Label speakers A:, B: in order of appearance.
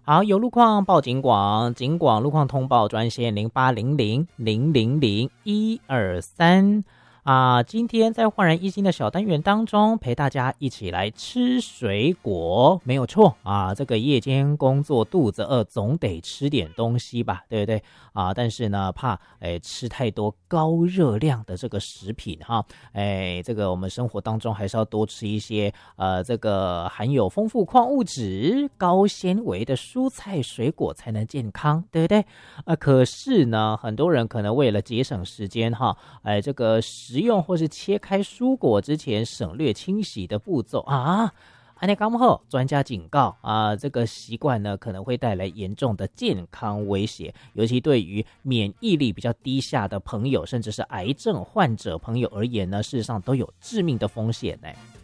A: 好，有路况报警广，警广路况通报专线0800000123。今天在焕然一新的小单元当中，陪大家一起来吃水果，没有错这个夜间工作肚子饿，总得吃点东西吧，对不对但是呢，怕吃太多高热量的这个食品这个我们生活当中还是要多吃一些这个含有丰富矿物质、高纤维的蔬菜水果才能健康，对不对？可是呢，很多人可能为了节省时间这个食用或是切开蔬果之前省略清洗的步骤安内刚好，专家警告这个习惯呢可能会带来严重的健康威胁，尤其对于免疫力比较低下的朋友，甚至是癌症患者朋友而言呢，事实上都有致命的风险呢。